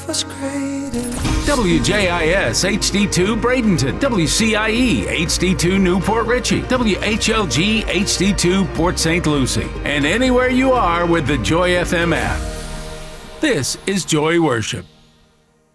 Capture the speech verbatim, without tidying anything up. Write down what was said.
was greater. W J I S H D two Bradenton, W C I E H D two Newport Richey, W H L G H D two Port Saint Lucie, and anywhere you are with the Joy F M app. This is Joy Worship.